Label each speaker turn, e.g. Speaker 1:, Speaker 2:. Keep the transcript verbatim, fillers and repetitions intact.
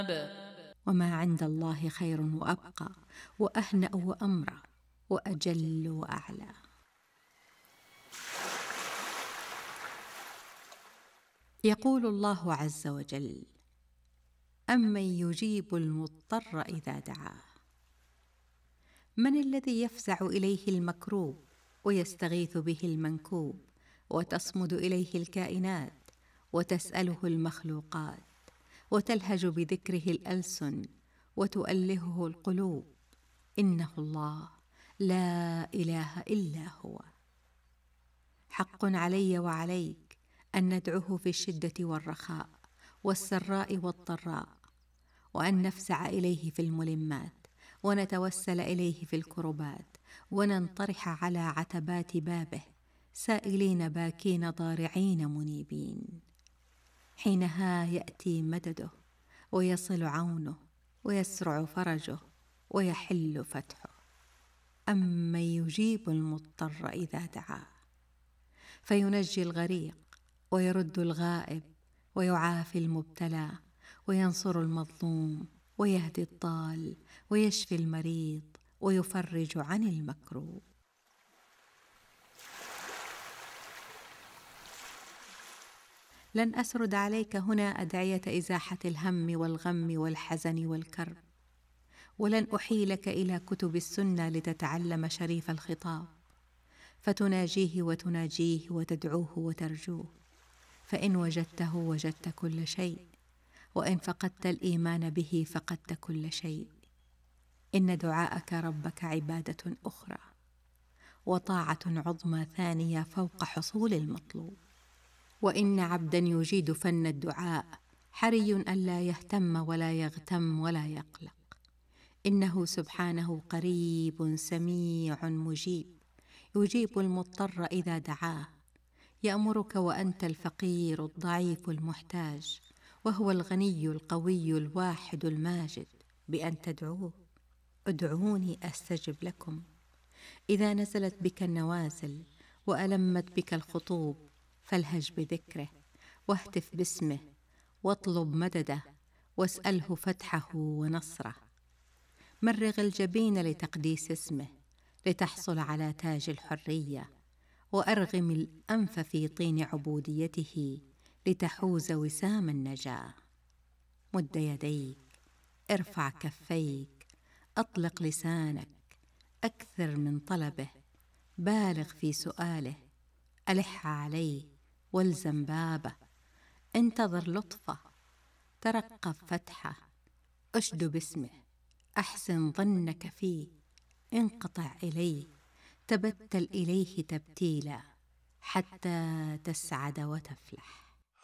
Speaker 1: وما عند الله خير وأبقى وأهنأ وأمرى وأجل وأعلى. يقول الله عز وجل: أمن يجيب المضطر إذا دعاه. من الذي يفزع إليه المكروب ويستغيث به المنكوب، وتصمد إليه الكائنات وتسأله المخلوقات، وتلهج بذكره الألسن وتؤلهه القلوب؟ إنه الله، لا إله إلا هو. حق علي وعليك أن ندعوه في الشدة والرخاء والسراء والضراء، وأن نفزع إليه في الملمات، ونتوسل إليه في الكربات، وننطرح على عتبات بابه سائلين باكين ضارعين منيبين. حينها يأتي مدده، ويصل عونه، ويسرع فرجه، ويحل فتحه. أمن يجيب المضطر إذا دعاه، فينجي الغريق، ويرد الغائب، ويعافي المبتلى، وينصر المظلوم، ويهدي الضال، ويشفي المريض، ويفرج عن المكروب. لن أسرد عليك هنا أدعية إزاحة الهم والغم والحزن والكرب، ولن أحيلك إلى كتب السنة لتتعلم شريف الخطاب، فتناجيه وتناجيه وتدعوه وترجوه. فإن وجدته وجدت كل شيء، وإن فقدت الإيمان به فقدت كل شيء. إن دعاءك ربك عبادة أخرى، وطاعة عظمى ثانية فوق حصول المطلوب. وإن عبدا يجيد فن الدعاء حري ألا يهتم ولا يغتم ولا يقلق. إنه سبحانه قريب سميع مجيب، يجيب المضطر إذا دعاه. يأمرك وأنت الفقير الضعيف المحتاج، وهو الغني القوي الواحد الماجد، بأن تدعوه: ادعوني أستجب لكم. إذا نزلت بك النوازل وألمت بك الخطوب، فالهج بذكره، واهتف باسمه، واطلب مدده، واسأله فتحه ونصره. مرغ الجبين لتقديس اسمه، لتحصل على تاج الحرية، وأرغم الأنف في طين عبوديته، لتحوز وسام النجاة. مد يديك، ارفع كفيك، أطلق لسانك، أكثر من طلبه، بالغ في سؤاله، ألح عليه والزم بابه. انتظر لطفه، ترقب فتحه، أشد باسمه، أحسن ظنك فيه، انقطع إليه، تبتل إليه تبتيلا، حتى تسعد وتفلح.